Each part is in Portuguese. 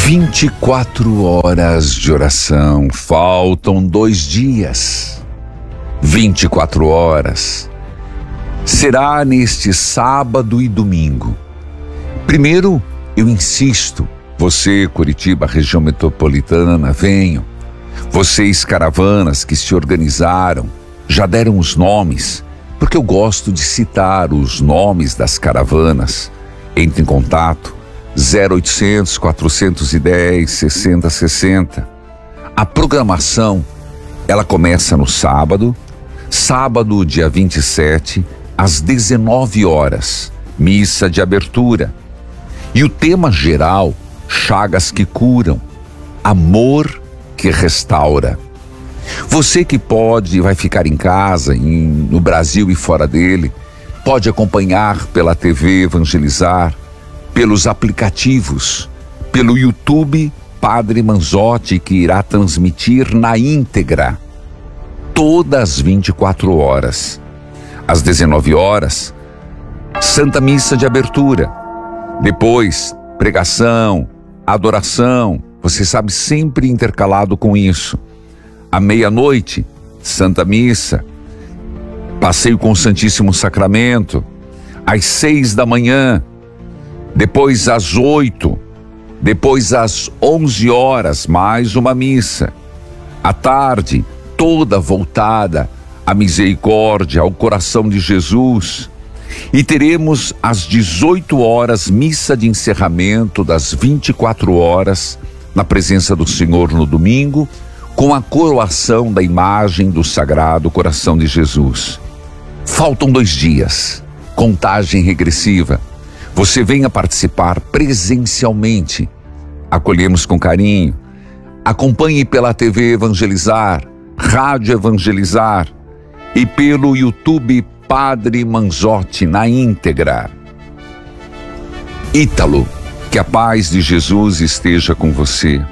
24 horas de oração, faltam 2 dias. 24 horas. Será neste sábado e domingo. Primeiro, eu insisto, você, Curitiba, região metropolitana, venham. Vocês, caravanas que se organizaram, já deram os nomes, porque eu gosto de citar os nomes das caravanas. Entre em contato, 0800 410 6060. A programação, ela começa no sábado, dia 27, às 19 horas, missa de abertura. E o tema geral, chagas que curam, amor que restaura. Você que vai ficar em casa, no Brasil e fora dele, pode acompanhar pela TV Evangelizar, pelos aplicativos, pelo YouTube Padre Manzotti, que irá transmitir na íntegra, todas as 24 horas. Às 19 horas, Santa Missa de Abertura. Depois, pregação, adoração, você sabe, sempre intercalado com isso. À meia-noite, Santa Missa, passeio com o Santíssimo Sacramento. Às 6 da manhã, depois às 8, depois às 11 horas, mais uma missa. À tarde, toda voltada à misericórdia, ao coração de Jesus. E teremos às 18 horas, missa de encerramento das 24 horas, na presença do Senhor no domingo, com a coroação da imagem do Sagrado Coração de Jesus. Faltam 2 dias, contagem regressiva. Você venha participar presencialmente. Acolhemos com carinho. Acompanhe pela TV Evangelizar, Rádio Evangelizar e pelo YouTube Padre Manzotti na íntegra. Ítalo, que a paz de Jesus esteja com você.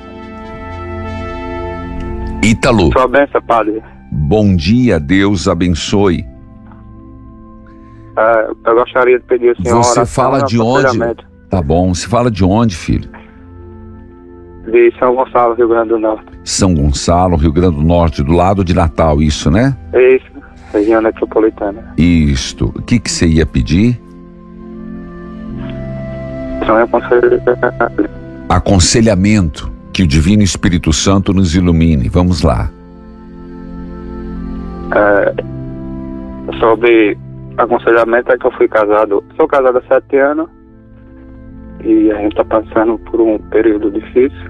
Ítalo. Sua bênção, Padre. Bom dia, Deus abençoe. Eu gostaria de pedir assim, uma Você oração, fala de onde? Tá bom, você fala de onde, filho? De São Gonçalo, Rio Grande do Norte. São Gonçalo, Rio Grande do Norte, do lado de Natal, isso, né? Isso, região metropolitana. Isto. O que você ia pedir? Aconselhamento. Que o Divino Espírito Santo nos ilumine. Vamos lá. Sobre aconselhamento, é que eu fui casado. Sou casado há 7 anos. E a gente tá passando por um período difícil.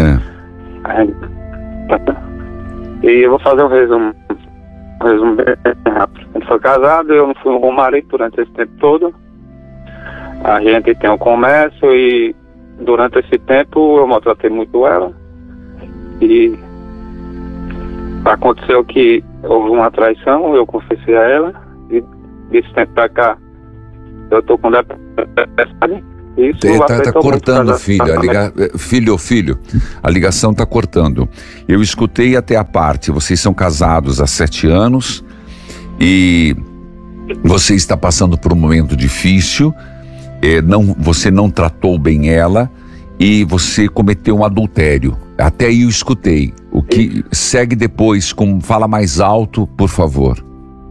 E eu vou fazer um resumo bem rápido. A gente foi casado, eu não fui um bom marido durante esse tempo todo. A gente tem um comércio e durante esse tempo eu maltratei muito ela. E aconteceu que houve uma traição, eu confessei a ela. E desse tempo pra cá eu tô com depressão. Isso tá cortando, filho. Filho, a ligação tá cortando. Eu escutei até a parte. Vocês são casados há 7 anos e você está passando por um momento difícil. Você não tratou bem ela e você cometeu um adultério. Até aí eu escutei. O que segue depois? Fala mais alto, por favor.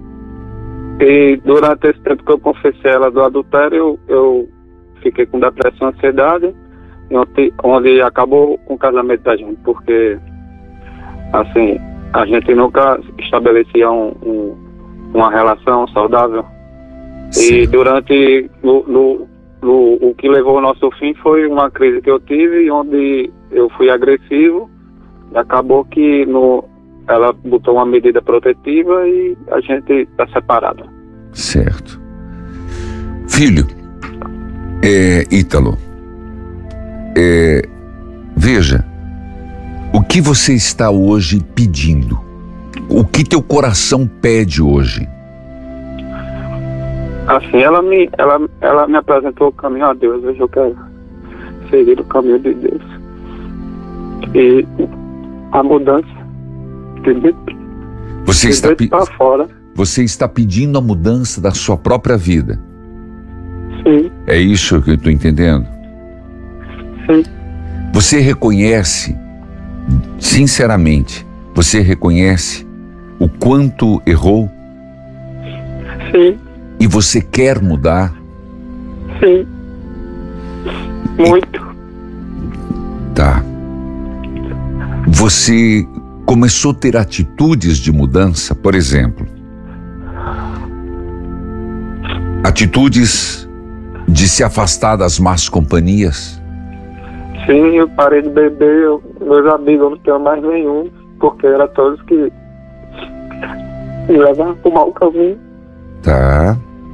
E durante esse tempo que eu confessei ela do adultério, eu fiquei com depressão, ansiedade, onde acabou com o casamento da gente, porque assim, a gente nunca estabelecia uma relação saudável. Sim. E durante o que levou ao nosso fim foi uma crise que eu tive, onde eu fui agressivo, e acabou que ela botou uma medida protetiva e a gente está separado. Certo. Filho, Ítalo, veja, o que você está hoje pedindo? O que teu coração pede hoje? Assim, ela me apresentou o caminho a Deus. Hoje eu quero seguir o caminho de Deus. E a mudança de Você está pedindo a mudança da sua própria vida? Sim. É isso que eu estou entendendo? Sim. Você reconhece, sinceramente, você reconhece o quanto errou? Sim. E você quer mudar? Sim. Muito. Tá. Você começou a ter atitudes de mudança, por exemplo, atitudes de se afastar das más companhias? Sim, eu parei de beber, meus amigos eu não tenho mais nenhum, porque eram todos que me levavam para o mau caminho. Tá.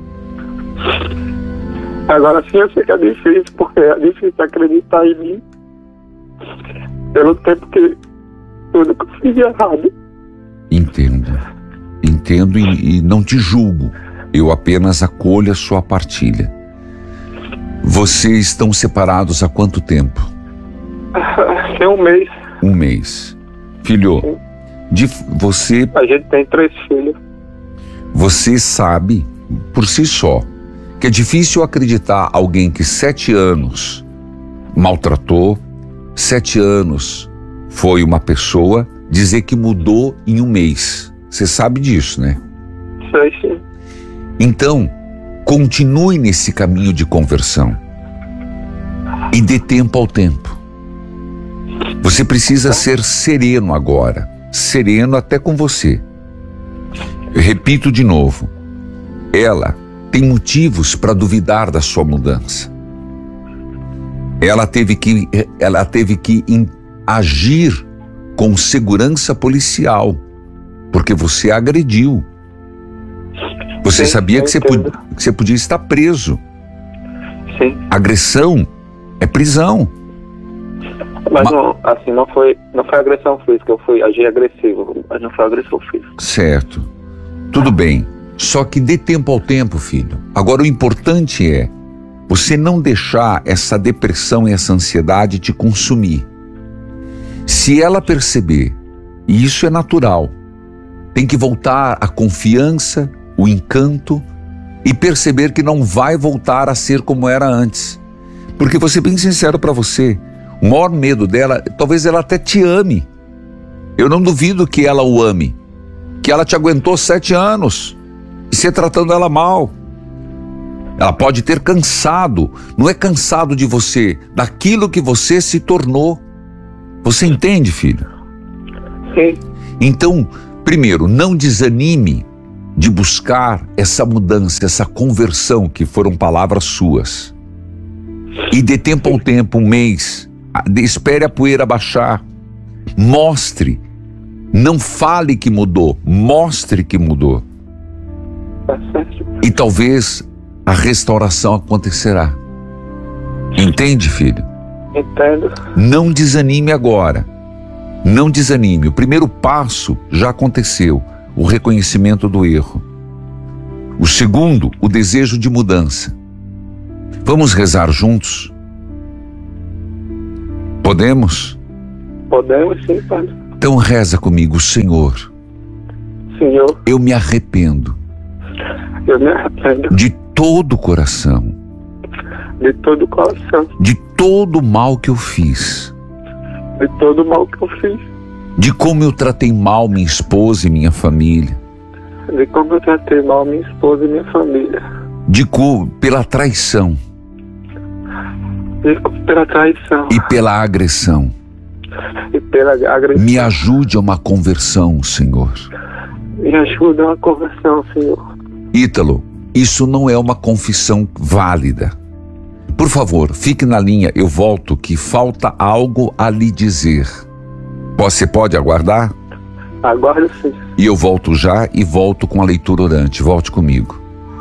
Agora sim eu sei que é difícil, porque é difícil acreditar em mim, pelo tempo que tudo que eu fiz de errado. Entendo. Entendo e não te julgo. Eu apenas acolho a sua partilha. Vocês estão separados há quanto tempo? Tem um mês. Um mês. Filho, você... A gente tem 3 filhos. Você sabe, por si só, que é difícil acreditar alguém que 7 anos maltratou, 7 anos foi uma pessoa, dizer que mudou em um mês. Você sabe disso, né? Sei, sim. Então, continue nesse caminho de conversão e dê tempo ao tempo. Você precisa ser sereno agora, sereno até com você. Eu repito de novo, ela tem motivos para duvidar da sua mudança. Ela teve que agir com segurança policial, porque você a agrediu. Você sabia que você podia estar preso. Sim. Agressão é prisão. Mas não foi agressão física, eu fui agir agressivo, mas não foi agressão física. Certo. Tudo bem. Só que dê tempo ao tempo, filho. Agora o importante é você não deixar essa depressão e essa ansiedade te consumir. Se ela perceber, e isso é natural, tem que voltar a confiança, o encanto e perceber que não vai voltar a ser como era antes. Porque vou ser bem sincero para você, o maior medo dela, talvez ela até te ame. Eu não duvido que ela o ame, que ela te aguentou 7 anos e você tratando ela mal. Ela pode ter cansado, não é cansado de você, daquilo que você se tornou. Você entende, filho? Sim. Então, primeiro, não desanime de buscar essa mudança, essa conversão, que foram palavras suas. E dê tempo ao tempo, um mês. Espere a poeira baixar. Mostre. Não fale que mudou, mostre que mudou. Tá certo. E talvez a restauração acontecerá. Entende, filho? Entendo. Não desanime agora. Não desanime. O primeiro passo já aconteceu, o reconhecimento do erro. O segundo, o desejo de mudança. Vamos rezar juntos? Podemos? Podemos sim, Padre. Então reza comigo, Senhor. Senhor, Eu me arrependo eu me arrependo de todo o coração, de todo o coração, de todo o mal que eu fiz, de todo o mal que eu fiz, de como eu tratei mal minha esposa e minha família, de como eu tratei mal minha esposa e minha família, pela traição pela traição e pela agressão. e pela agressão. Me ajude a uma conversão, Senhor. Me ajuda a uma conversão, Senhor. Ítalo, isso não é uma confissão válida. Por favor, fique na linha, eu volto, que falta algo a lhe dizer. Você pode aguardar? Aguardo sim. E eu volto já e volto com a leitura orante. Volte comigo.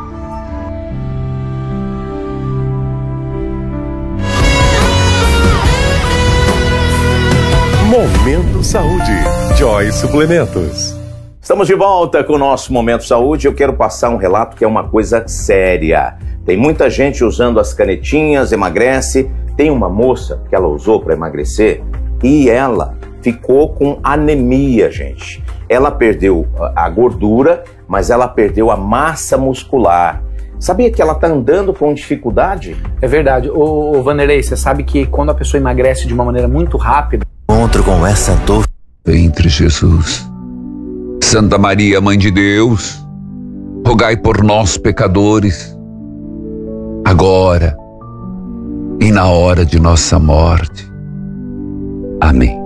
Momento Saúde. Joy Suplementos. Estamos de volta com o nosso Momento Saúde. Eu quero passar um relato que é uma coisa séria. Tem muita gente usando as canetinhas, emagrece. Tem uma moça que ela usou para emagrecer e ela ficou com anemia, gente. Ela perdeu a gordura, mas ela perdeu a massa muscular. Sabia que ela está andando com dificuldade? É verdade. Ô Vanderlei, você sabe que quando a pessoa emagrece de uma maneira muito rápida... Encontro com essa dor. Entre Jesus. Santa Maria, Mãe de Deus, rogai por nós, pecadores, agora e na hora de nossa morte. Amém.